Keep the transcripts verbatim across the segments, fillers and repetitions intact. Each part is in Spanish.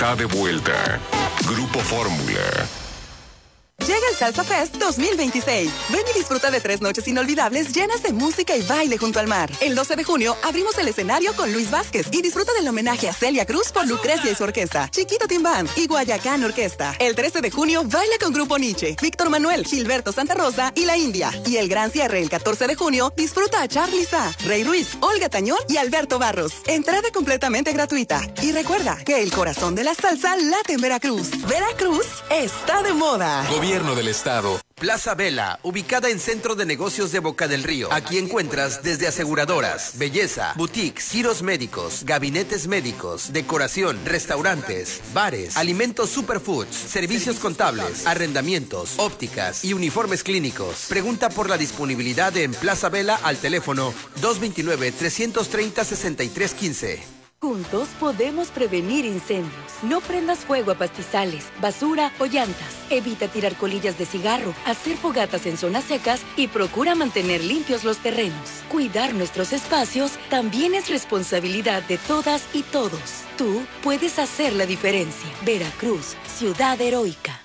está de vuelta. Grupo Fórmula. Llega el Salsa Fest dos mil veintiséis. Ven y disfruta de tres noches inolvidables llenas de música y baile junto al mar. El doce de junio abrimos el escenario con Luis Vázquez y disfruta del homenaje a Celia Cruz por Lucrecia y su orquesta, Chiquito Team Band y Guayacán Orquesta. El trece de junio baila con Grupo Nietzsche, Víctor Manuel, Gilberto Santa Rosa y La India. Y el gran cierre el catorce de junio disfruta a Charly Sa, Rey Ruiz, Olga Tañón y Alberto Barros. Entrada completamente gratuita. Y recuerda que el corazón de la salsa late en Veracruz. Veracruz está de moda. Gobierno del Estado. Plaza Vela, ubicada en Centro de Negocios de Boca del Río. Aquí encuentras desde aseguradoras, belleza, boutiques, giros médicos, gabinetes médicos, decoración, restaurantes, bares, alimentos superfoods, servicios contables, arrendamientos, ópticas y uniformes clínicos. Pregunta por la disponibilidad en Plaza Vela al teléfono dos dos nueve, tres tres cero, seis tres uno cinco. Juntos podemos prevenir incendios. No prendas fuego a pastizales, basura o llantas. Evita tirar colillas de cigarro, hacer fogatas en zonas secas y procura mantener limpios los terrenos. Cuidar nuestros espacios también es responsabilidad de todas y todos. Tú puedes hacer la diferencia. Veracruz, ciudad heroica.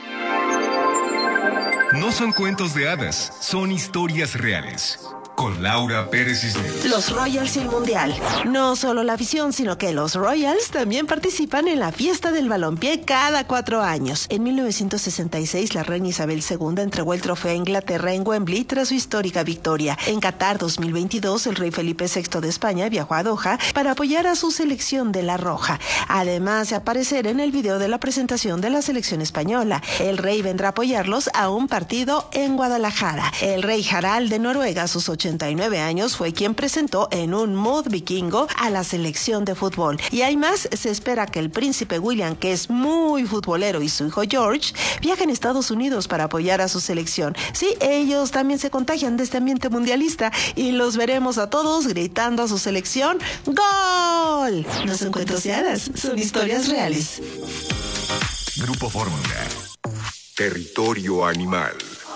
No son cuentos de hadas, son historias reales. Con Laura Pérez Cisneros. Los Royals y el Mundial. No solo la afición, sino que los Royals también participan en la fiesta del balompié cada cuatro años. En mil novecientos sesenta y seis, la reina Isabel segunda entregó el trofeo a Inglaterra en Wembley tras su histórica victoria. En Qatar dos mil veintidós, el rey Felipe sexto de España viajó a Doha para apoyar a su selección de la Roja. Además de aparecer en el video de la presentación de la selección española. El rey vendrá a apoyarlos a un partido en Guadalajara. El rey Harald de Noruega, a sus ochenta y nueve años, fue quien presentó en un mood vikingo a la selección de fútbol. Y hay más, se espera que el príncipe William, que es muy futbolero, y su hijo George viajen a Estados Unidos para apoyar a su selección. Sí, ellos también se contagian de este ambiente mundialista y los veremos a todos gritando a su selección ¡Gol! No son cuentos de hadas, son historias reales. Grupo Fórmula. Territorio animal.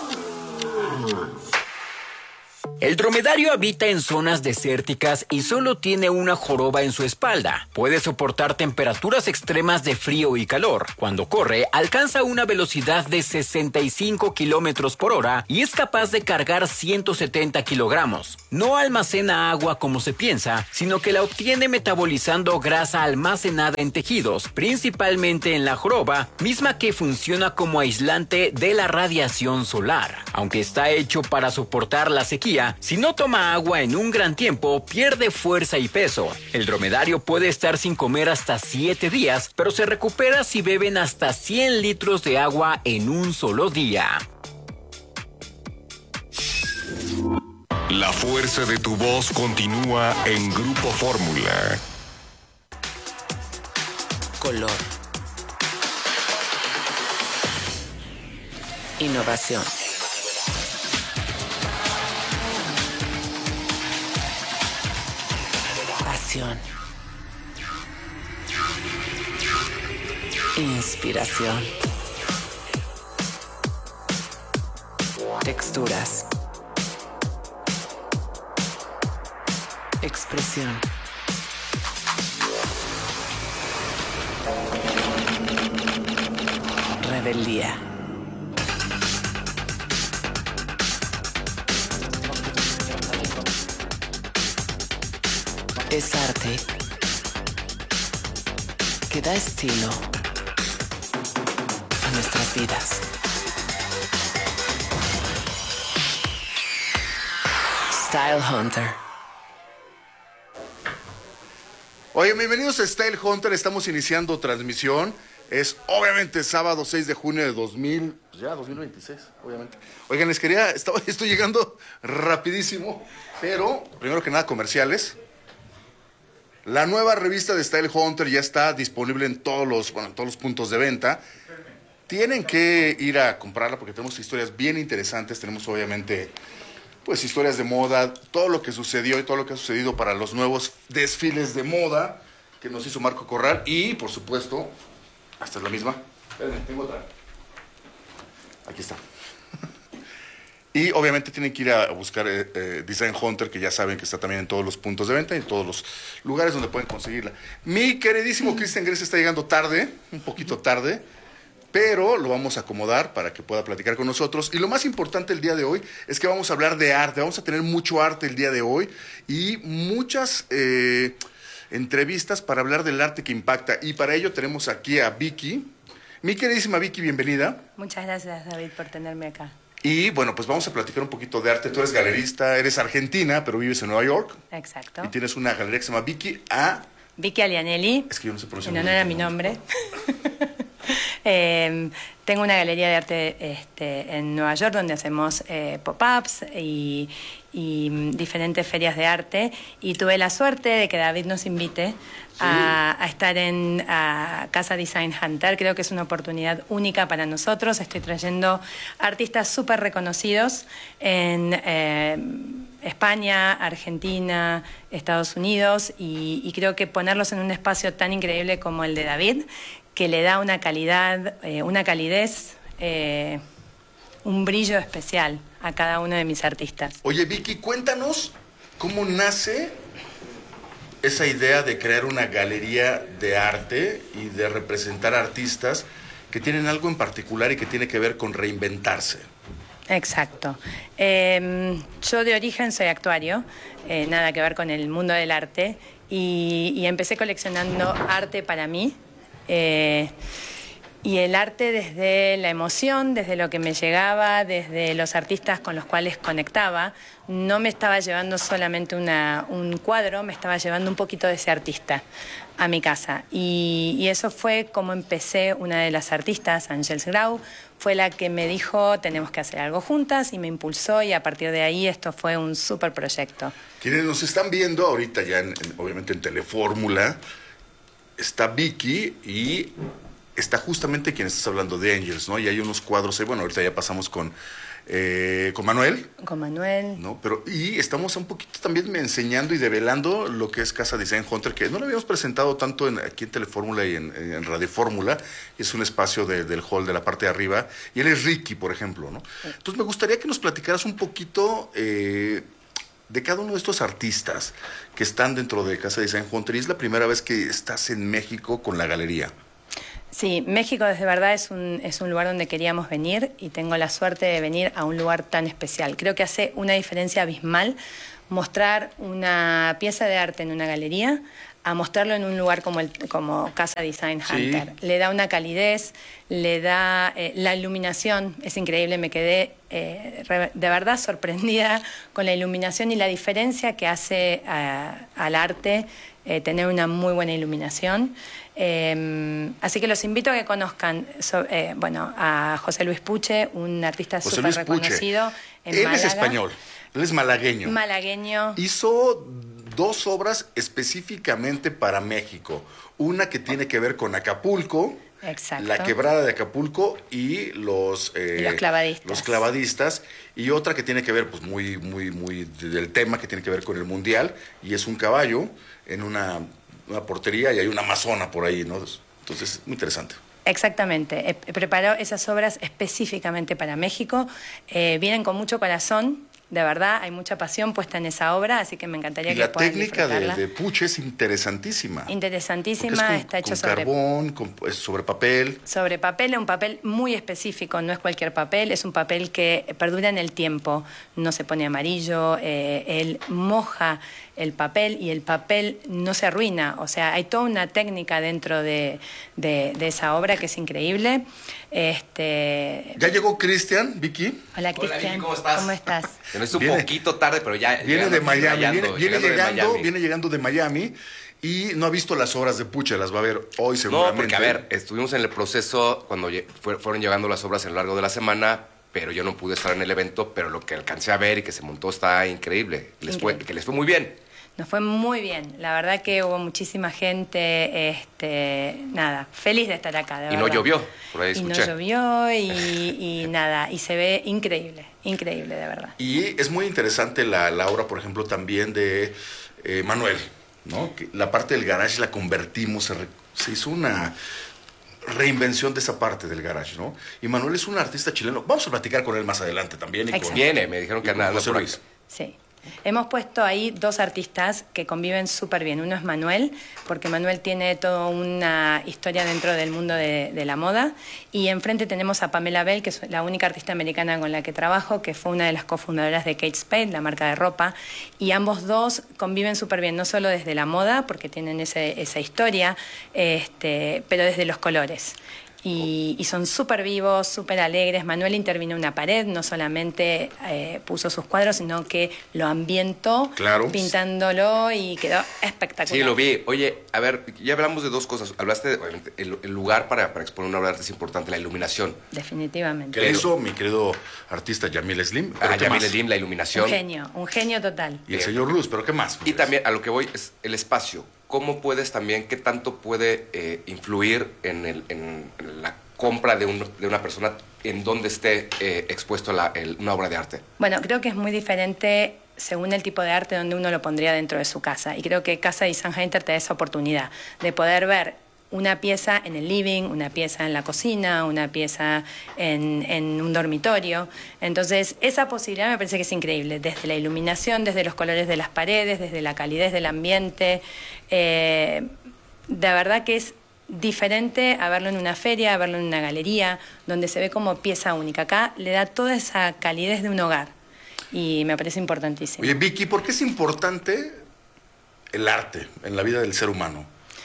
El dromedario habita en zonas desérticas y solo tiene una joroba en su espalda. Puede soportar temperaturas extremas de frío y calor. Cuando corre, alcanza una velocidad de sesenta y cinco kilómetros por hora y es capaz de cargar ciento setenta kilogramos. No almacena agua como se piensa, sino que la obtiene metabolizando grasa almacenada en tejidos, principalmente en la joroba, misma que funciona como aislante de la radiación solar. Aunque está hecho para soportar la sequía, si no toma agua en un gran tiempo, pierde fuerza y peso. El dromedario puede estar sin comer hasta siete días, pero se recupera si beben hasta cien litros de agua en un solo día. La fuerza de tu voz continúa en Grupo Fórmula. Color. Innovación. Pasión. Inspiración. Texturas. Expresión. Rebeldía. Es arte que da estilo a nuestras vidas. Style Hunter. Oye, bienvenidos a Style Hunter. Estamos iniciando transmisión. Es obviamente sábado seis de junio de dos mil, ya dos mil veintiséis, obviamente. Oigan, les quería, estaba, estoy llegando rapidísimo, pero primero que nada comerciales. La nueva revista de Style Hunter ya está disponible en todos los, bueno, en todos los puntos de venta. Tienen que ir a comprarla porque tenemos historias bien interesantes. Tenemos obviamente, pues, historias de moda, todo lo que sucedió y todo lo que ha sucedido para los nuevos desfiles de moda que nos hizo Marco Corral. Y, por supuesto, esta es la misma. Espérenme, tengo otra. Aquí está. Y obviamente tienen que ir a buscar eh, eh, Design Hunter, que ya saben que está también en todos los puntos de venta y en todos los lugares donde pueden conseguirla. Mi queridísimo Cristian Gress está llegando tarde, un poquito tarde, pero lo vamos a acomodar para que pueda platicar con nosotros. Y lo más importante el día de hoy es que vamos a hablar de arte. Vamos a tener mucho arte el día de hoy y muchas eh, entrevistas para hablar del arte que impacta. Y para ello tenemos aquí a Vicky. Mi queridísima Vicky, bienvenida. Muchas gracias, David, por tenerme acá. Y bueno, pues vamos a platicar un poquito de arte. Tú eres galerista, eres argentina, pero vives en Nueva York. Exacto. Y tienes una galería que se llama Vicky A. Vicky Alianelli. Es que yo no sé pronunciar. En honor a mi nombre. eh, tengo una galería de arte este, en Nueva York donde hacemos eh, pop-ups y, y diferentes ferias de arte. Y tuve la suerte de que David nos invite A, a estar en a Casa Design Hunter. Creo que es una oportunidad única para nosotros. Estoy trayendo artistas súper reconocidos en eh, España, Argentina, Estados Unidos y, y creo que ponerlos en un espacio tan increíble como el de David, que le da una calidad, eh, una calidez, eh, un brillo especial a cada uno de mis artistas. Oye, Vicky, cuéntanos cómo nace esa idea de crear una galería de arte y de representar artistas que tienen algo en particular y que tiene que ver con reinventarse. Exacto. Eh, yo de origen soy actuario, eh, nada que ver con el mundo del arte, y, y empecé coleccionando arte para mí. Eh, Y el arte desde la emoción, desde lo que me llegaba, desde los artistas con los cuales conectaba, no me estaba llevando solamente una, un cuadro, me estaba llevando un poquito de ese artista a mi casa. Y, y eso fue como empecé. Una de las artistas, Ángels Grau, fue la que me dijo, tenemos que hacer algo juntas, y me impulsó, y a partir de ahí esto fue un súper proyecto. Quienes nos están viendo ahorita ya, en, en, obviamente en Telefórmula, está Vicky y está justamente quien estás hablando de Angels, ¿no? Y hay unos cuadros ahí, bueno, ahorita ya pasamos con, eh, con Manuel. Con Manuel. ¿No? Pero, y estamos un poquito también enseñando y develando lo que es Casa Design Hunter, que no lo habíamos presentado tanto en, aquí en Telefórmula y en, en Radio Fórmula. Es un espacio de, del hall de la parte de arriba. Y él es Ricky, por ejemplo, ¿no? Entonces me gustaría que nos platicaras un poquito eh, de cada uno de estos artistas que están dentro de Casa Design Hunter. Y es la primera vez que estás en México con la galería. Sí, México de verdad es un, es un lugar donde queríamos venir, y tengo la suerte de venir a un lugar tan especial. Creo que hace una diferencia abismal mostrar una pieza de arte en una galería a mostrarlo en un lugar como, el, como Casa Design Hunter. Sí. Le da una calidez, le da eh, la iluminación, es increíble, me quedé eh, re, de verdad sorprendida con la iluminación y la diferencia que hace a, al arte eh, tener una muy buena iluminación. Eh, así que los invito a que conozcan so, eh, bueno, a José Luis Puche, un artista súper reconocido en Él Málaga. es español, él es malagueño. Malagueño. Hizo dos obras específicamente para México. Una que tiene que ver con Acapulco. Exacto. La quebrada de Acapulco y los, eh, y los clavadistas. Los clavadistas. Y otra que tiene que ver, pues muy, muy, muy del tema, que tiene que ver con el Mundial. Y es un caballo en una, una portería y hay una amazona por ahí, ¿no? Entonces, muy interesante. Exactamente. Eh, preparó esas obras específicamente para México. Eh, vienen con mucho corazón. De verdad, hay mucha pasión puesta en esa obra, así que me encantaría y que puedan disfrutarla. La técnica de, de Puche es interesantísima. Interesantísima, con, está hecho con sobre carbón, con, sobre papel. Sobre papel, un papel muy específico, no es cualquier papel, es un papel que perdura en el tiempo, no se pone amarillo, eh, él moja el papel y el papel no se arruina, o sea, hay toda una técnica dentro de, de, de esa obra que es increíble. Este... ¿Ya llegó Cristian, Vicky? Hola, Cristian. ¿Cómo estás? ¿Cómo estás? No es un viene, poquito tarde, pero ya... Viene de Miami, llegando, viene, viene, llegando, llegando de Miami. viene llegando de Miami y no ha visto las obras de Puche, las va a ver hoy seguramente. No, porque a ver, estuvimos en el proceso cuando fueron llegando las obras a lo largo de la semana, pero yo no pude estar en el evento, pero lo que alcancé a ver y que se montó está increíble. Les increíble. Fue, que les fue muy bien. Nos fue muy bien, la verdad que hubo muchísima gente, este, nada, feliz de estar acá, de y verdad. no llovió, por ahí escuché. Y no llovió y, y nada, y se ve increíble, increíble de verdad. Y es muy interesante la, la obra, por ejemplo, también de eh, Manuel, ¿no? Que la parte del garage la convertimos, se, re, se hizo una reinvención de esa parte del garage, ¿no? Y Manuel es un artista chileno. Vamos a platicar con él más adelante también. Y con, Viene, me dijeron que anda José por Luis. acá. Sí. Hemos puesto ahí dos artistas que conviven súper bien. Uno es Manuel, porque Manuel tiene toda una historia dentro del mundo de, de la moda. Y enfrente tenemos a Pamela Bell, que es la única artista americana con la que trabajo, que fue una de las cofundadoras de Kate Spade, la marca de ropa. Y ambos dos conviven súper bien, no solo desde la moda, porque tienen ese, esa historia, este, pero desde los colores. Y, y son súper vivos, súper alegres. Manuel intervino en una pared, no solamente eh, puso sus cuadros, sino que lo ambientó, claro, pintándolo y quedó espectacular. Sí, lo vi. Oye, a ver, ya hablamos de dos cosas. Hablaste, de, obviamente, el, el lugar para, para exponer una obra de arte es importante, la iluminación. Definitivamente. ¿Qué hizo mi querido artista Yamil Slim? Ah, Yamil Slim, la iluminación. Un genio, un genio total. Y el señor Ruz, ¿pero qué más? Y también, a lo que voy, es el espacio. ¿Cómo puedes también, qué tanto puede eh, influir en, el, en la compra de, un, de una persona en donde esté eh, expuesto la, el, una obra de arte? Bueno, creo que es muy diferente según el tipo de arte donde uno lo pondría dentro de su casa. Y creo que Casa Design Hunter te da esa oportunidad de poder ver una pieza en el living, una pieza en la cocina, una pieza en, en un dormitorio. Entonces, esa posibilidad me parece que es increíble, desde la iluminación, desde los colores de las paredes, desde la calidez del ambiente. Eh, de verdad que es diferente a verlo en una feria, a verlo en una galería, donde se ve como pieza única. Acá le da toda esa calidez de un hogar y me parece importantísimo. Oye, Vicky, ¿por qué es importante el arte en la vida del ser humano?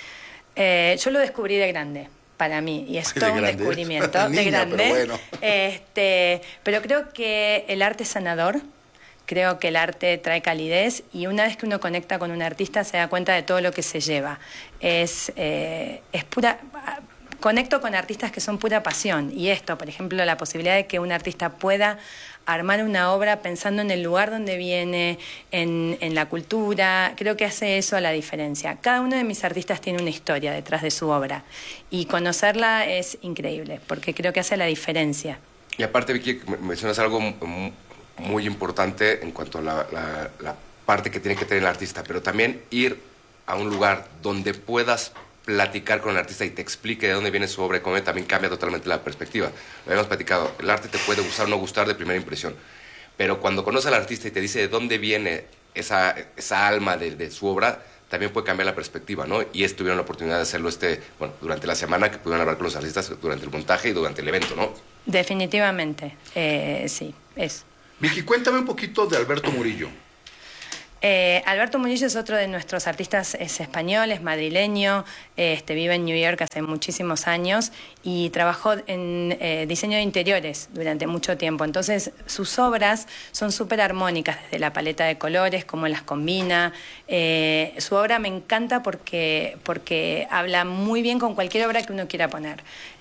Eh, yo lo descubrí de grande, para mí, y es todo un descubrimiento de grande. Pero, bueno. este, pero creo que el arte es sanador. Creo que el arte trae calidez y una vez que uno conecta con un artista se da cuenta de todo lo que se lleva. Es, eh, es pura... Conecto con artistas que son pura pasión y esto, por ejemplo, la posibilidad de que un artista pueda armar una obra pensando en el lugar donde viene, en, en la cultura, creo que hace eso la diferencia. Cada uno de mis artistas tiene una historia detrás de su obra y conocerla es increíble porque creo que hace la diferencia. Y aparte, Vicky, mencionas algo muy importante en cuanto a la, la, la parte que tiene que tener el artista, pero también ir a un lugar donde puedas platicar con el artista y te explique de dónde viene su obra y cómo también cambia totalmente la perspectiva. Lo habíamos platicado, el arte te puede gustar o no gustar de primera impresión, pero cuando conoces al artista y te dice de dónde viene esa, esa alma de, de su obra, también puede cambiar la perspectiva, ¿no? Y es, tuvieron la oportunidad de hacerlo este, bueno, durante la semana, que pudieron hablar con los artistas durante el montaje y durante el evento, ¿no? Definitivamente, eh, sí, es. Vicky, cuéntame un poquito de Alberto Murillo. Eh, Alberto Murillo es otro de nuestros artistas, es español, es madrileño, este, vive en New York hace muchísimos años y trabajó en eh, diseño de interiores durante mucho tiempo. Entonces sus obras son súper armónicas, desde la paleta de colores, cómo las combina. Eh, su obra me encanta porque, porque habla muy bien con cualquier obra que uno quiera poner.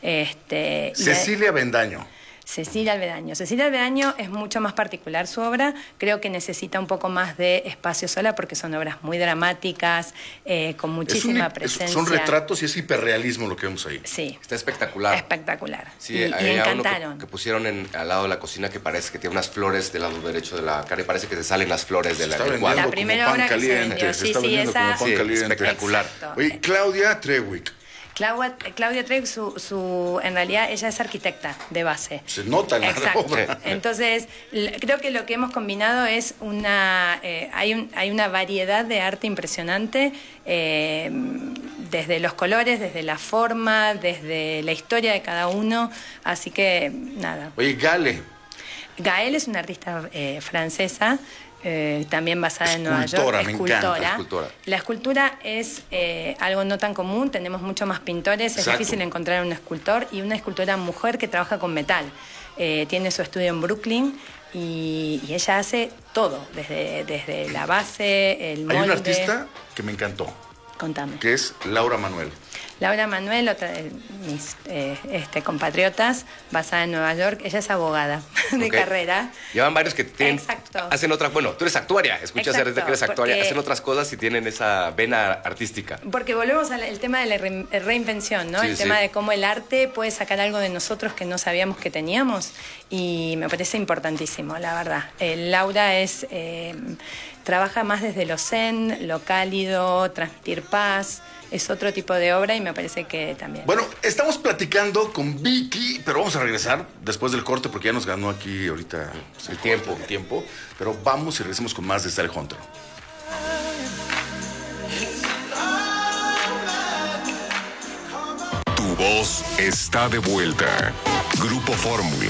Este, Cecilia Bendaño. Cecilia Alvedaño. Cecilia Alvedaño es mucho más particular su obra, creo que necesita un poco más de espacio sola porque son obras muy dramáticas, eh, con muchísima es un, presencia. Es, son retratos y es hiperrealismo lo que vemos ahí. Sí. Está espectacular. Espectacular. Sí, y, hay y encantaron. Uno que, que pusieron en, al lado de la cocina que parece que tiene unas flores del lado derecho de la cara y parece que se salen las flores de la, del cuadro. La primera obra que se vendió, se sí, está sí, esa... como pan sí, caliente. Espectacular. Exacto. Oye, Claudia Trewick. Claudia, Claudia Trewick, su, su, en realidad ella es arquitecta de base. Se nota en la Exacto. obra. Entonces, creo que lo que hemos combinado es una... Eh, hay, un, hay una variedad de arte impresionante, eh, desde los colores, desde la forma, desde la historia de cada uno. Así que, nada. Oye, Gale. Gael es una artista eh, francesa, Eh, también basada en Nueva York, me escultora. encanta, escultora. La escultura es eh, algo no tan común, tenemos mucho más pintores, Exacto. Es difícil encontrar un escultor y una escultora mujer que trabaja con metal. Eh, tiene su estudio en Brooklyn y, y ella hace todo, desde, desde la base, el molde. Hay un artista que me encantó. Contame. Que es Laura Manuel. Laura Manuel, otra de mis eh, este, compatriotas, basada en Nueva York. Ella es abogada de okay. carrera. Llevan varios que tienen, Exacto. hacen otras, bueno, tú eres actuaria, escuchas Exacto, desde que eres actuaria, porque, hacen otras cosas y tienen esa vena artística. Porque volvemos al el tema de la re, reinvención, ¿no? Sí, el sí. tema de cómo el arte puede sacar algo de nosotros que no sabíamos que teníamos y me parece importantísimo, la verdad. Eh, Laura es... Eh, trabaja más desde lo zen, lo cálido, transmitir paz. Es otro tipo de obra y me parece que también. Bueno, estamos platicando con Vicky, pero vamos a regresar después del corte porque ya nos ganó aquí ahorita pues, el tiempo, el tiempo. Pero vamos y regresemos con más de Style Hunter. Tu voz está de vuelta. Grupo Fórmula.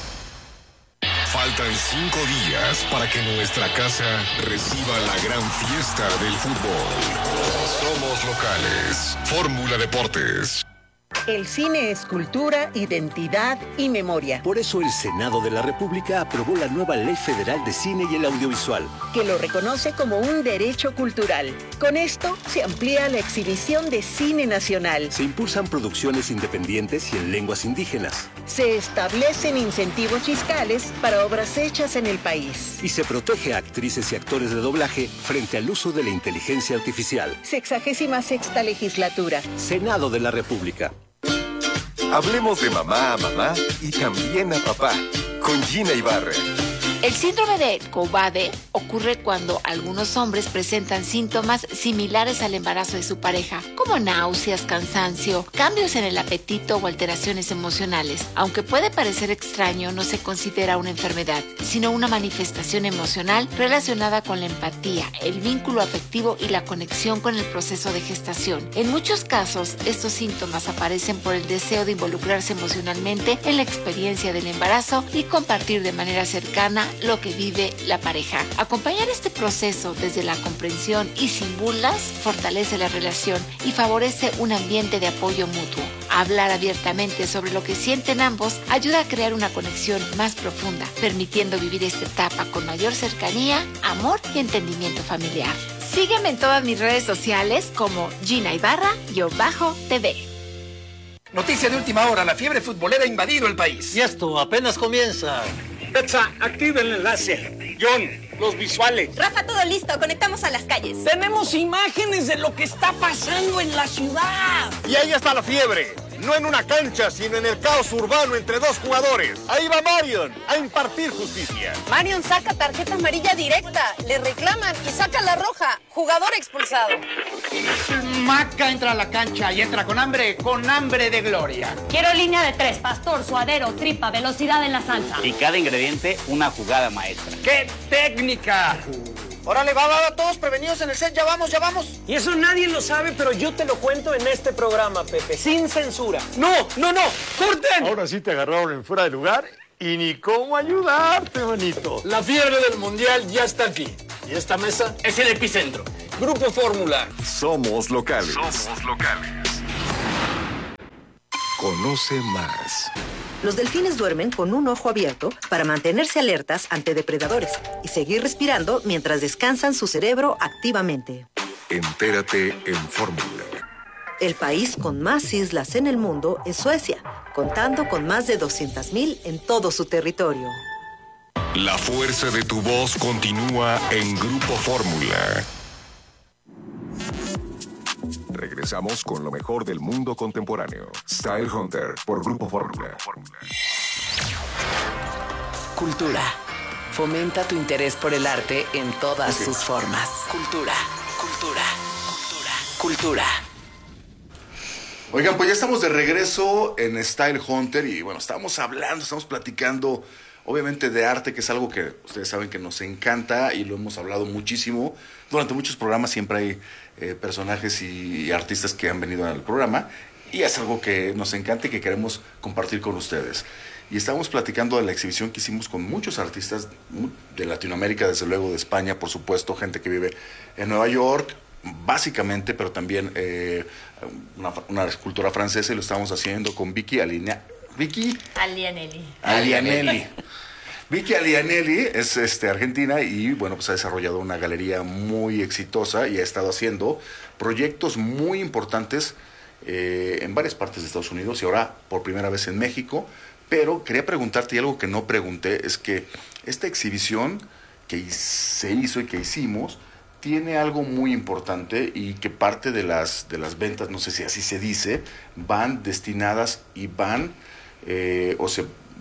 Faltan cinco días para que nuestra casa reciba la gran fiesta del fútbol. Somos locales. Fórmula Deportes. El cine es cultura, identidad y memoria. Por eso el Senado de la República aprobó la nueva Ley Federal de Cine y el Audiovisual, que lo reconoce como un derecho cultural. Con esto se amplía la exhibición de cine nacional. Se impulsan producciones independientes y en lenguas indígenas. Se establecen incentivos fiscales para obras hechas en el país. Y se protege a actrices y actores de doblaje frente al uso de la inteligencia artificial. Sexagésima sexta legislatura. Senado de la República. Hablemos de mamá a mamá y también a papá, con Gina Ibarra. El síndrome de Combade ocurre cuando algunos hombres presentan síntomas similares al embarazo de su pareja, como náuseas, cansancio, cambios en el apetito o alteraciones emocionales. Aunque puede parecer extraño, no se considera una enfermedad, sino una manifestación emocional relacionada con la empatía, el vínculo afectivo y la conexión con el proceso de gestación. En muchos casos, estos síntomas aparecen por el deseo de involucrarse emocionalmente en la experiencia del embarazo y compartir de manera cercana lo que vive la pareja. Acompañar este proceso desde la comprensión y sin burlas fortalece la relación y favorece un ambiente de apoyo mutuo. Hablar abiertamente sobre lo que sienten ambos ayuda a crear una conexión más profunda, permitiendo vivir esta etapa con mayor cercanía, amor y entendimiento familiar. Sígueme en todas mis redes sociales como Gina Ibarra-T V. Noticia de última hora, la fiebre futbolera ha invadido el país. Y esto apenas comienza. Betsa, activa el enlace. John, los visuales. Rafa, todo listo. Conectamos a las calles. Tenemos imágenes de lo que está pasando en la ciudad. Y ahí está la fiebre. No en una cancha, sino en el caos urbano entre dos jugadores. Ahí va Marion a impartir justicia. Marion saca tarjeta amarilla directa. Le reclaman y saca la roja. Jugador expulsado. Maca entra a la cancha y entra con hambre, con hambre de gloria. Quiero línea de tres, pastor, suadero, tripa, velocidad en la salsa. Y cada ingrediente, una jugada maestra. ¡Qué técnica! Órale, va, va, va, todos prevenidos en el set, ya vamos, ya vamos. Y eso nadie lo sabe, pero yo te lo cuento en este programa, Pepe, sin censura. No, no, no, corten. Ahora sí te agarraron en fuera de lugar y ni cómo ayudarte, manito. La fiebre del mundial ya está aquí. Y esta mesa es el epicentro. Grupo Fórmula. Somos locales. Somos locales. Conoce más. Los delfines duermen con un ojo abierto para mantenerse alertas ante depredadores y seguir respirando mientras descansan su cerebro activamente. Entérate en Fórmula. El país con más islas en el mundo es Suecia, contando con más de doscientas mil en todo su territorio. La fuerza de tu voz continúa en Grupo Fórmula. Regresamos con lo mejor del mundo contemporáneo. Style Hunter por Grupo Fórmula. Cultura. Fomenta tu interés por el arte en todas okay. sus formas. Cultura, cultura, cultura, cultura. Oigan, pues ya estamos de regreso en Style Hunter y bueno, estamos hablando, estamos platicando obviamente de arte, que es algo que ustedes saben que nos encanta y lo hemos hablado muchísimo. Durante muchos programas siempre hay eh, personajes y, y artistas que han venido al programa y es algo que nos encanta y que queremos compartir con ustedes. Y estamos platicando de la exhibición que hicimos con muchos artistas de Latinoamérica, desde luego de España, por supuesto, gente que vive en Nueva York, básicamente, pero también eh, una, una escultora francesa, y lo estamos haciendo con Vicky Alinea. Vicky Alianelli. Alianelli. Vicky Alianelli es este, argentina y bueno, pues ha desarrollado una galería muy exitosa y ha estado haciendo proyectos muy importantes eh, en varias partes de Estados Unidos y ahora por primera vez en México. Pero quería preguntarte, y algo que no pregunté, es que esta exhibición que se hizo y que hicimos tiene algo muy importante y que parte de las, de las ventas, no sé si así se dice, van destinadas y van eh, o se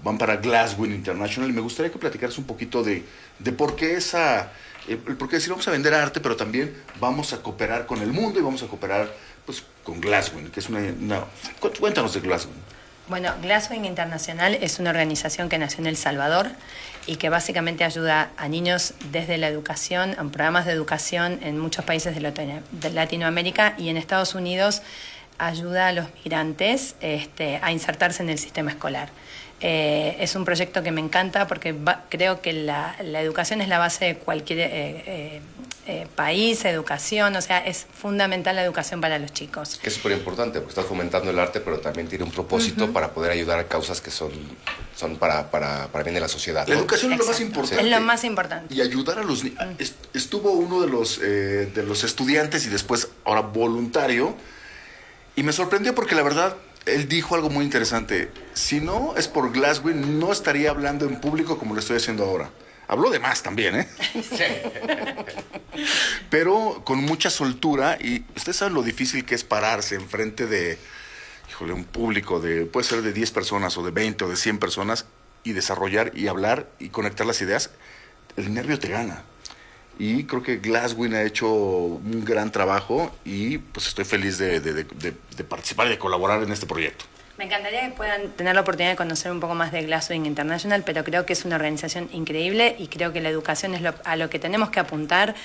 van para Glasswing International y me gustaría que platicaras un poquito de, de por qué esa, el por qué decir vamos a vender arte, pero también vamos a cooperar con el mundo y vamos a cooperar pues con Glasswing, que es una, una... Cuéntanos de Glasswing. Bueno, Glasswing Internacional es una organización que nació en El Salvador y que básicamente ayuda a niños desde la educación, en programas de educación en muchos países de Latinoamérica, y en Estados Unidos ayuda a los migrantes este, a insertarse en el sistema escolar. Eh, es un proyecto que me encanta porque va, creo que la, la educación es la base de cualquier eh, eh, eh, país, educación, o sea, es fundamental la educación para los chicos. Que es súper importante porque estás fomentando el arte, pero también tiene un propósito uh-huh. para poder ayudar a causas que son, son para, para, para bien de la sociedad, ¿no? La educación Exacto. es lo más importante. Es lo más importante. Y ayudar a los niños. Uh-huh. Estuvo uno de los, eh, de los estudiantes y después ahora voluntario, y me sorprendió porque la verdad él dijo algo muy interesante. Si no es por Glasswing, no estaría hablando en público como lo estoy haciendo ahora. Habló de más también, ¿eh? Sí. Pero con mucha soltura, y ustedes saben lo difícil que es pararse enfrente de, híjole, un público de, puede ser de diez personas o de veinte o de cien personas, y desarrollar y hablar y conectar las ideas. El nervio te gana. Y creo que Glasswing ha hecho un gran trabajo y pues estoy feliz de, de, de, de participar y de colaborar en este proyecto. Me encantaría que puedan tener la oportunidad de conocer un poco más de Glasswing International, pero creo que es una organización increíble y creo que la educación es lo, a lo que tenemos que apuntar,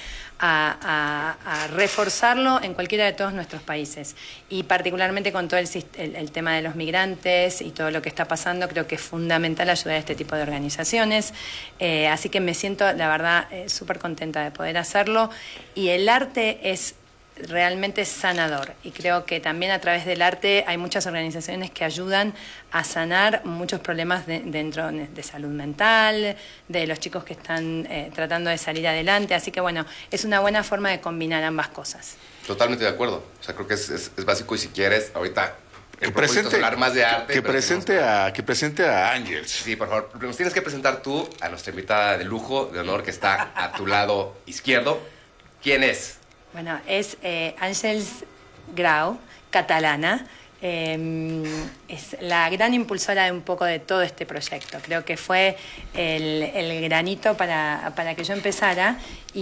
a, a, a reforzarlo en cualquiera de todos nuestros países. Y particularmente con todo el, el, el tema de los migrantes y todo lo que está pasando, creo que es fundamental ayudar a este tipo de organizaciones. Eh, así que me siento, la verdad, eh, súper contenta de poder hacerlo. Y el arte es realmente sanador, y creo que también a través del arte hay muchas organizaciones que ayudan a sanar muchos problemas de, dentro de salud mental, de los chicos que están eh, tratando de salir adelante, así que bueno, es una buena forma de combinar ambas cosas. Totalmente de acuerdo, o sea, creo que es, es, es básico, y si quieres, ahorita que presente, hablar más de arte, que presente que... a que presente a Ángels. Sí, por favor, nos tienes que presentar tú a nuestra invitada de lujo, de honor, que está a tu lado izquierdo. ¿Quién es? Bueno, es eh, Àngels Grau, catalana. Eh, es la gran impulsora de un poco de todo este proyecto. Creo que fue el, el granito para, para que yo empezara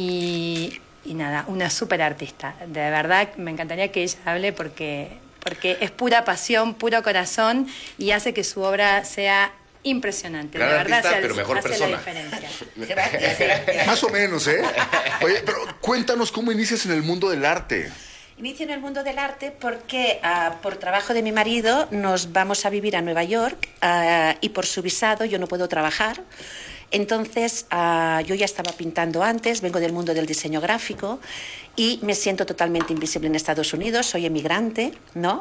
y, y nada, una súper artista. De verdad, me encantaría que ella hable porque, porque es pura pasión, puro corazón, y hace que su obra sea impresionante. Gran de verdad, artista, se, pero mejor hace persona. La diferencia. Gracias, gracias. Más o menos, ¿eh? Oye, pero cuéntanos cómo inicias en el mundo del arte. Inicio en el mundo del arte porque uh, por trabajo de mi marido nos vamos a vivir a Nueva York uh, y por su visado yo no puedo trabajar. Entonces uh, yo ya estaba pintando antes, vengo del mundo del diseño gráfico y me siento totalmente invisible en Estados Unidos, soy emigrante, ¿no?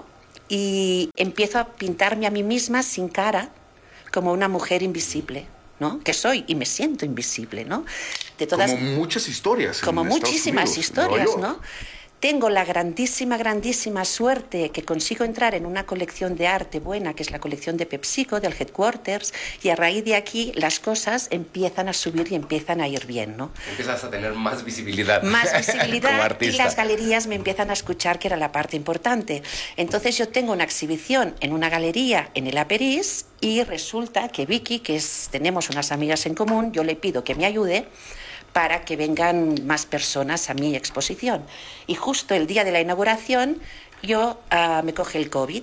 Y empiezo a pintarme a mí misma sin cara, como una mujer invisible, ¿no? Que soy y me siento invisible, ¿no? De todas, como muchas historias. Como en muchísimas Unidos, historias, ¿no? Tengo la grandísima, grandísima suerte que consigo entrar en una colección de arte buena, que es la colección de PepsiCo, del Headquarters, y a raíz de aquí las cosas empiezan a subir y empiezan a ir bien, ¿no? Empiezas a tener más visibilidad. Más visibilidad como artista. Y las galerías me empiezan a escuchar, que era la parte importante. Entonces yo tengo una exhibición en una galería en el Aperís y resulta que Vicky, que es, tenemos unas amigas en común, yo le pido que me ayude para que vengan más personas a mi exposición. Y justo el día de la inauguración yo uh, me coge el COVID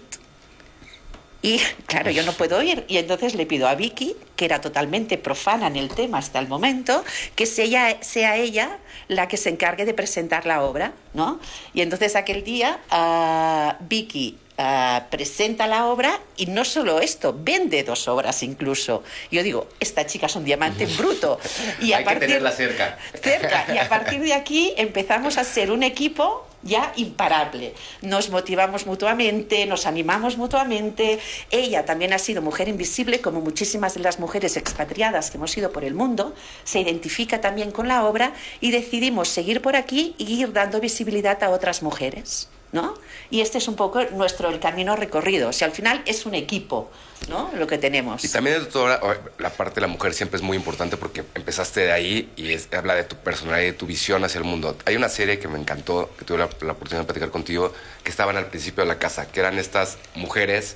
y claro, yo no puedo ir, y entonces le pido a Vicky, que era totalmente profana en el tema hasta el momento, que sea, sea ella la que se encargue de presentar la obra, ¿no? Y entonces aquel día uh, Vicky Uh, presenta la obra y no solo esto, vende dos obras incluso. Yo digo, esta chica es un diamante en bruto. Y a Hay partir, que tenerla cerca. cerca. Y a partir de aquí empezamos a ser un equipo ya imparable. Nos motivamos mutuamente, nos animamos mutuamente. Ella también ha sido mujer invisible, como muchísimas de las mujeres expatriadas que hemos ido por el mundo. Se identifica también con la obra y decidimos seguir por aquí y ir dando visibilidad a otras mujeres, ¿no? Y este es un poco nuestro el camino recorrido. O sea, al final es un equipo, ¿no? Lo que tenemos. Y también toda la, la parte de la mujer siempre es muy importante porque empezaste de ahí y es, habla de tu personalidad y de tu visión hacia el mundo. Hay una serie que me encantó, que tuve la, la oportunidad de platicar contigo, que estaban al principio de la casa, que eran estas mujeres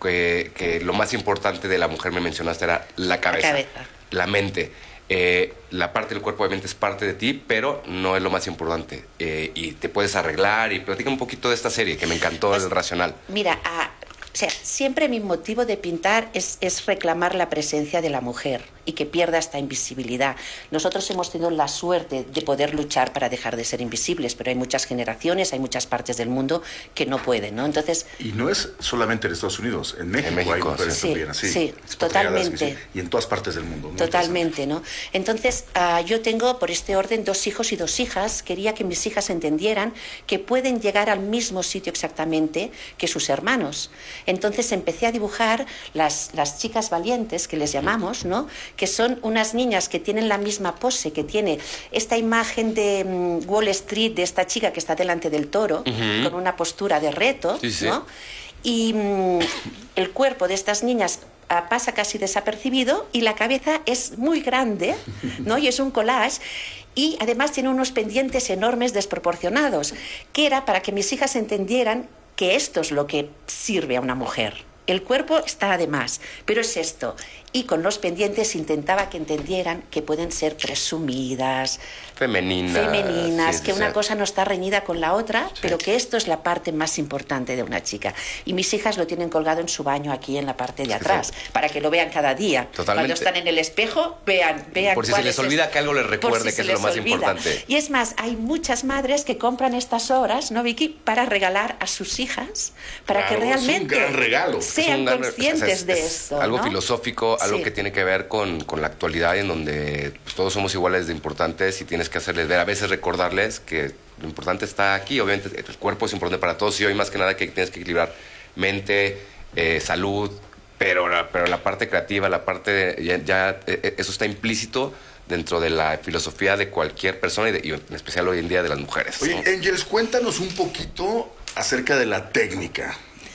que, que lo más importante de la mujer, me mencionaste, era la cabeza, la, cabeza. la mente. Eh, la parte del cuerpo obviamente es parte de ti, pero no es lo más importante. Eh, y te puedes arreglar. Y platica un poquito de esta serie, que me encantó, pues, el racional. Mira, a... O sea, siempre mi motivo de pintar es, es reclamar la presencia de la mujer y que pierda esta invisibilidad. Nosotros hemos tenido la suerte de poder luchar para dejar de ser invisibles, pero hay muchas generaciones, hay muchas partes del mundo que no pueden, ¿no? Entonces... Y no es solamente en Estados Unidos, en México, en México hay mujeres sí, también así. Sí, totalmente. Y en todas partes del mundo. Totalmente, ¿no? Entonces, uh, yo tengo, por este orden, dos hijos y dos hijas. Quería que mis hijas entendieran que pueden llegar al mismo sitio exactamente que sus hermanos. Entonces empecé a dibujar las, las chicas valientes, que les llamamos, ¿no? Que son unas niñas que tienen la misma pose, que tiene esta imagen de um, Wall Street, de esta chica que está delante del toro, uh-huh. con una postura de reto, sí, sí. ¿no? Y um, el cuerpo de estas niñas uh, pasa casi desapercibido y la cabeza es muy grande, ¿no? Y es un collage. Y además tiene unos pendientes enormes desproporcionados, que era para que mis hijas entendieran que esto es lo que sirve a una mujer. El cuerpo está además, pero es esto. Y con los pendientes intentaba que entendieran que pueden ser presumidas, femeninas, femeninas sí, que sí, una sí. cosa no está reñida con la otra, sí. pero que esto es la parte más importante de una chica. Y mis hijas lo tienen colgado en su baño aquí en la parte de atrás, sí, sí. para que lo vean cada día. Totalmente. Cuando están en el espejo, vean, vean Por si se les olvida es... que algo les recuerde, si que es lo más olvida. importante. Y es más, hay muchas madres que compran estas obras, ¿no, Vicky?, para regalar a sus hijas, para claro, que realmente es un gran regalo. sean gran, conscientes o sea, es, de es esto. Algo ¿no? filosófico, algo sí. que tiene que ver con, con la actualidad, en donde pues, todos somos iguales de importantes y tienes que hacerles ver, a veces recordarles que lo importante está aquí. Obviamente el cuerpo es importante para todos y hoy más que nada que tienes que equilibrar mente, eh, salud, pero la, pero la parte creativa, la parte de, ya, ya eh, eso está implícito dentro de la filosofía de cualquier persona y, de, y en especial hoy en día de las mujeres. Oye, ¿no? Angels, cuéntanos un poquito acerca de la técnica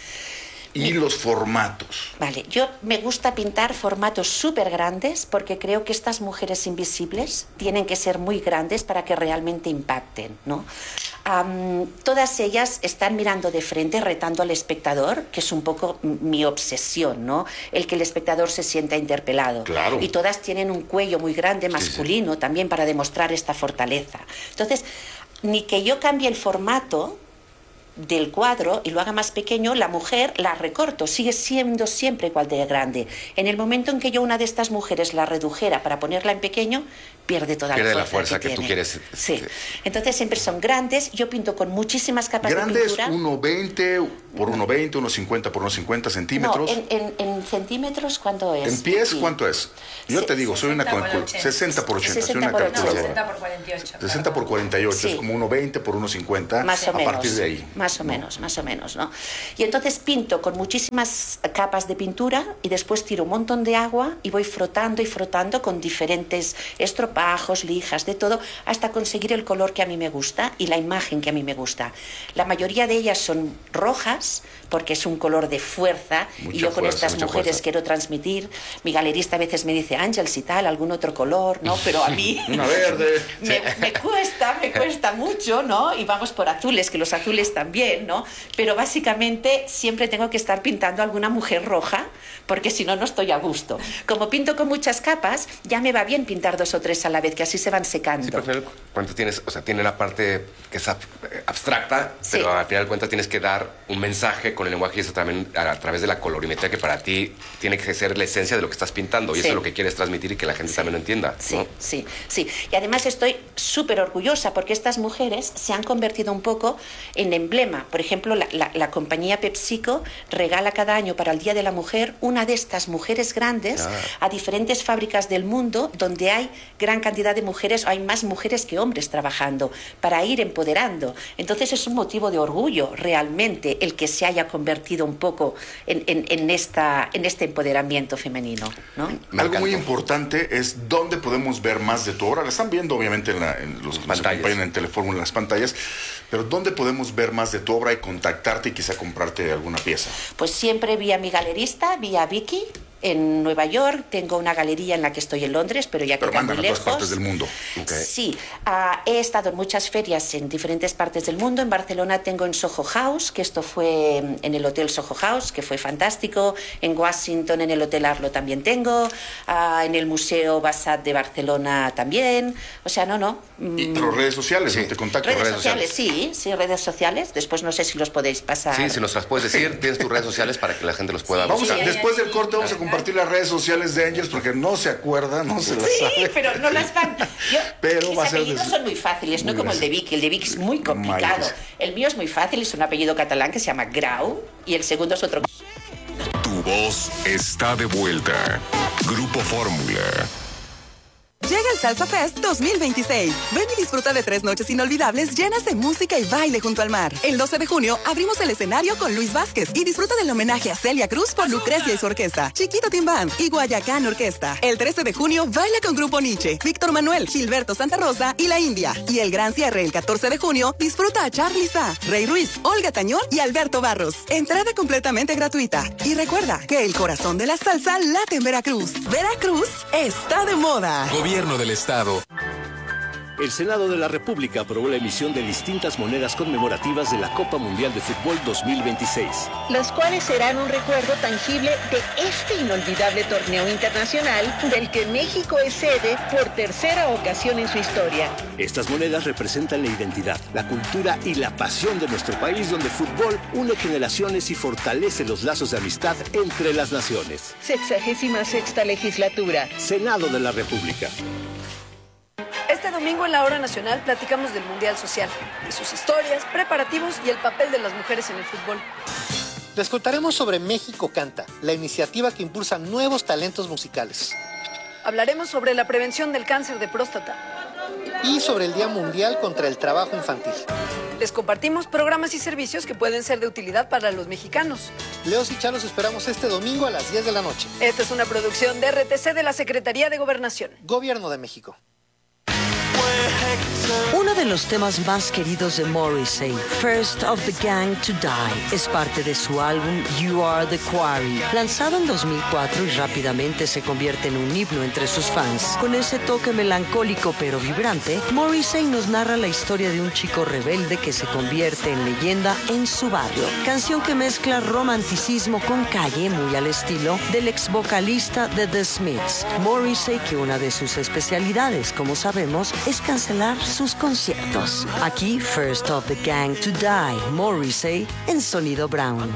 y los formatos. Vale, yo me gusta pintar formatos súper grandes porque creo que estas mujeres invisibles tienen que ser muy grandes para que realmente impacten, ¿no? Um, todas ellas están mirando de frente, retando al espectador, que es un poco mi obsesión, ¿no? El que el espectador se sienta interpelado. Claro. Y todas tienen un cuello muy grande, masculino, sí, sí. también para demostrar esta fortaleza. Entonces, ni que yo cambie el formato del cuadro y lo haga más pequeño, la mujer la recorto, sigue siendo siempre igual de grande. En el momento en que yo una de estas mujeres la redujera para ponerla en pequeño, pierde toda pierde la fuerza, la fuerza que, que tú tiene. quieres. Sí. Entonces siempre son grandes. Yo pinto con muchísimas capas grandes, de pintura. uno veinte por uno veinte, uno cincuenta por uno cincuenta centímetros. No, en, en, en centímetros, ¿cuánto es? ¿En pies cuánto es? Yo te digo, soy una calculadora. sesenta por ochenta, soy una calculadora. sesenta por cuarenta y ocho. sesenta por cuarenta y ocho, sí. Es como uno veinte por uno cincuenta. Más o a menos. partir de ahí. Más o ¿no? menos, más o menos, ¿no? Y entonces pinto con muchísimas capas de pintura y después tiro un montón de agua y voy frotando y frotando con diferentes estropajos, lijas, de todo, hasta conseguir el color que a mí me gusta y la imagen que a mí me gusta. La mayoría de ellas son rojas porque es un color de fuerza mucha y yo con fuerza, estas mujeres fuerza. Quiero transmitir. Mi galerista a veces me dice, Ángels y tal, algún otro color, ¿no? Pero a mí una verde. me, me cuesta, me cuesta mucho, ¿no? Y vamos por azules, que los azules también, ¿no? Pero básicamente siempre tengo que estar pintando a alguna mujer roja porque si no, no estoy a gusto. Como pinto con muchas capas, ya me va bien pintar dos o tres a la vez, que así se van secando. Sí, pero al final, cuando tienes, o sea, tiene la parte que es abstracta, sí. pero al final de cuentas tienes que dar un mensaje con el lenguaje y eso también a, a través de la colorimetría que para ti tiene que ser la esencia de lo que estás pintando y sí. eso es lo que quieres transmitir y que la gente sí. también lo entienda. Sí, ¿no? sí, sí. Y además estoy súper orgullosa porque estas mujeres se han convertido un poco en emblema. Por ejemplo, la, la, la compañía PepsiCo regala cada año para el Día de la Mujer una de estas mujeres grandes ah. a diferentes fábricas del mundo donde hay gran cantidad de mujeres, hay más mujeres que hombres trabajando para ir empoderando. Entonces es un motivo de orgullo realmente el que se haya convertido un poco en, en, en, esta, en este empoderamiento femenino, ¿no? Algo muy importante es dónde podemos ver más de tu obra. La están viendo obviamente en, la, en los que nos acompañan en Telefórmula, en las pantallas, pero dónde podemos ver más de tu obra y contactarte y quizá comprarte alguna pieza. Pues siempre vía mi galerista, vía Vicky, en Nueva York, tengo una galería en la que estoy en Londres, pero ya pero queda muy a lejos. todas partes del mundo. Okay. Sí, uh, he estado en muchas ferias en diferentes partes del mundo. En Barcelona tengo en Soho House, que esto fue en el Hotel Soho House, que fue fantástico. En Washington, en el Hotel Arlo también tengo. Uh, en el Museo Bassat de Barcelona también. O sea, no, no. ¿Y pero redes sociales? Sí. ¿Te contacto? Redes, redes sociales, sociales, sí, sí, redes sociales. Después no sé si los podéis pasar. Sí, si nos las puedes decir, tienes tus redes sociales para que la gente los pueda sí, buscar. Vamos a, después del corte vamos a compartir las redes sociales de Angels porque no se acuerda, no se las sí, sabe. Sí, pero no las van. Yo, pero mis va a ser apellidos des... son muy fáciles, no muy como gracias. El de Vicky. El de Vicky es muy complicado. Mayos. El mío es muy fácil, es un apellido catalán que se llama Grau y el segundo es otro. Tu voz está de vuelta. Grupo Fórmula. Llega el Salsa Fest dos mil veintiséis. Ven y disfruta de tres noches inolvidables llenas de música y baile junto al mar. El doce de junio abrimos el escenario con Luis Vázquez y disfruta del homenaje a Celia Cruz por Lucrecia y su orquesta, Chiquito Team Band y Guayacán Orquesta. El trece de junio baila con Grupo Nietzsche, Víctor Manuel, Gilberto Santa Rosa y La India. Y el gran cierre el catorce de junio disfruta a Charly Sa, Rey Ruiz, Olga Tañón y Alberto Barros. Entrada completamente gratuita. Y recuerda que el corazón de la salsa late en Veracruz. Veracruz está de moda. Gobierno del Estado. El Senado de la República aprobó la emisión de distintas monedas conmemorativas de la Copa Mundial de Fútbol dos mil veintiséis. Las cuales serán un recuerdo tangible de este inolvidable torneo internacional del que México es sede por tercera ocasión en su historia. Estas monedas representan la identidad, la cultura y la pasión de nuestro país, donde el fútbol une generaciones y fortalece los lazos de amistad entre las naciones. Sexagésima sexta legislatura. Senado de la República. Este domingo en la Hora Nacional platicamos del Mundial Social, de sus historias, preparativos y el papel de las mujeres en el fútbol. Les contaremos sobre México Canta, la iniciativa que impulsa nuevos talentos musicales. Hablaremos sobre la prevención del cáncer de próstata. Y sobre el Día Mundial contra el Trabajo Infantil. Les compartimos programas y servicios que pueden ser de utilidad para los mexicanos. Leos y Chalos esperamos este domingo a las diez de la noche. Esta es una producción de R T C de la Secretaría de Gobernación. Gobierno de México. Uno de los temas más queridos de Morrissey, First of the Gang to Die, es parte de su álbum You Are the Quarry, lanzado en dos mil cuatro y rápidamente se convierte en un himno entre sus fans. Con ese toque melancólico pero vibrante, Morrissey nos narra la historia de un chico rebelde que se convierte en leyenda en su barrio. Canción que mezcla romanticismo con calle, muy al estilo del ex vocalista de The Smiths. Morrissey, que una de sus especialidades, como sabemos, es cancelar sus conciertos. Aquí, First of the Gang to Die, Morrissey en Sonido Brown.